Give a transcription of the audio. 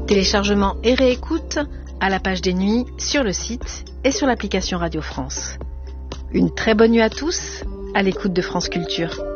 Téléchargement et réécoute à la page des nuits, sur le site et sur l'application Radio France. Une très bonne nuit à tous, à l'écoute de France Culture.